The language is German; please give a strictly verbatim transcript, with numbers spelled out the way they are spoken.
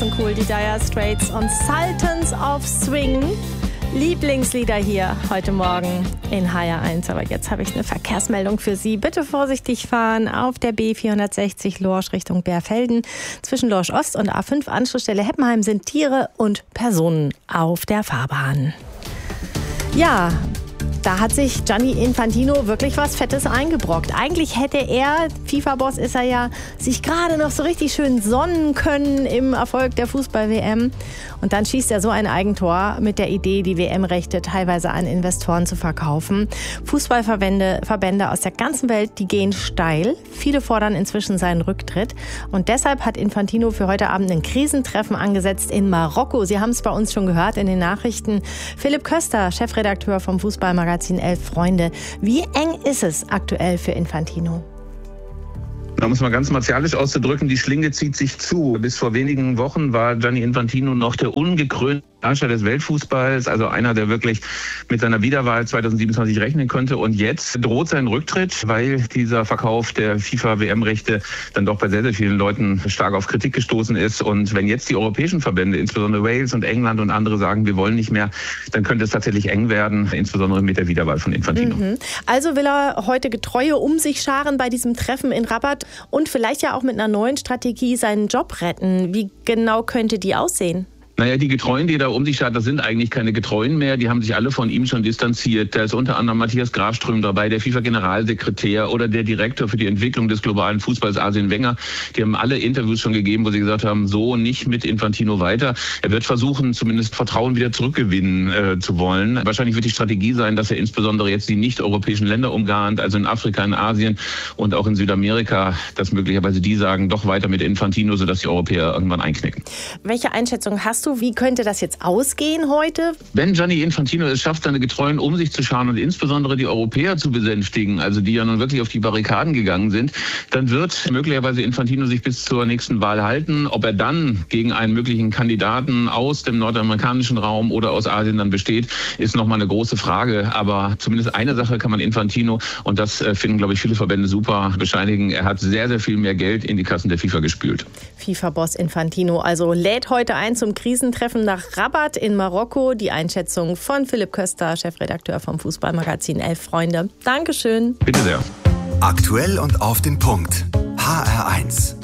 dermaßen cool, die Dire Straits und Sultans of Swing. Lieblingslieder hier heute Morgen in H R eins. Aber jetzt habe ich eine Verkehrsmeldung für Sie. Bitte vorsichtig fahren auf der B vierhundertsechzig Lorsch Richtung Bärfelden. Zwischen Lorsch Ost und A fünf Anschlussstelle Heppenheim sind Tiere und Personen auf der Fahrbahn. Ja, da hat sich Gianni Infantino wirklich was Fettes eingebrockt. Eigentlich hätte er, FIFA-Boss ist er ja, sich gerade noch so richtig schön sonnen können im Erfolg der Fußball-W M. Und dann schießt er so ein Eigentor mit der Idee, die W M-Rechte teilweise an Investoren zu verkaufen. Fußballverbände Verbände aus der ganzen Welt, die gehen steil. Viele fordern inzwischen seinen Rücktritt. Und deshalb hat Infantino für heute Abend ein Krisentreffen angesetzt in Marokko. Sie haben es bei uns schon gehört in den Nachrichten. Philipp Köster, Chefredakteur vom Fußballmagazin Elf Freunde. Wie eng ist es aktuell für Infantino? Um es mal ganz martialisch auszudrücken, die Schlinge zieht sich zu. Bis vor wenigen Wochen war Gianni Infantino noch der ungekrönte Herrscher des Weltfußballs, also einer, der wirklich mit seiner Wiederwahl zweitausendsiebenundzwanzig rechnen könnte. Und jetzt droht sein Rücktritt, weil dieser Verkauf der FIFA-W M-Rechte dann doch bei sehr, sehr vielen Leuten stark auf Kritik gestoßen ist. Und wenn jetzt die europäischen Verbände, insbesondere Wales und England und andere sagen, wir wollen nicht mehr, dann könnte es tatsächlich eng werden, insbesondere mit der Wiederwahl von Infantino. Mhm. Also will er heute Getreue um sich scharen bei diesem Treffen in Rabat und vielleicht ja auch mit einer neuen Strategie seinen Job retten. Wie genau könnte die aussehen? Naja, die Getreuen, die da um sich schart, das sind eigentlich keine Getreuen mehr. Die haben sich alle von ihm schon distanziert. Da ist unter anderem Matthias Grafström dabei, der FIFA-Generalsekretär oder der Direktor für die Entwicklung des globalen Fußballs, Arsene Wenger. Die haben alle Interviews schon gegeben, wo sie gesagt haben, so nicht mit Infantino weiter. Er wird versuchen, zumindest Vertrauen wieder zurückgewinnen äh, zu wollen. Wahrscheinlich wird die Strategie sein, dass er insbesondere jetzt die nicht-europäischen Länder umgarnt, also in Afrika, in Asien und auch in Südamerika, dass möglicherweise die sagen, doch weiter mit Infantino, sodass die Europäer irgendwann einknicken. Welche Einschätzung hast du? Wie könnte das jetzt ausgehen heute? Wenn Gianni Infantino es schafft, seine Getreuen um sich zu scharen und insbesondere die Europäer zu besänftigen, also die ja nun wirklich auf die Barrikaden gegangen sind, dann wird möglicherweise Infantino sich bis zur nächsten Wahl halten. Ob er dann gegen einen möglichen Kandidaten aus dem nordamerikanischen Raum oder aus Asien dann besteht, ist nochmal eine große Frage. Aber zumindest eine Sache kann man Infantino, und das finden, glaube ich, viele Verbände super, bescheinigen. Er hat sehr, sehr viel mehr Geld in die Kassen der FIFA gespült. FIFA-Boss Infantino also lädt heute ein zum Krisentreffen nach Rabat in Marokko. Die Einschätzung von Philipp Köster, Chefredakteur vom Fußballmagazin Elf Freunde. Dankeschön. Bitte sehr. Aktuell und auf den Punkt. H R eins.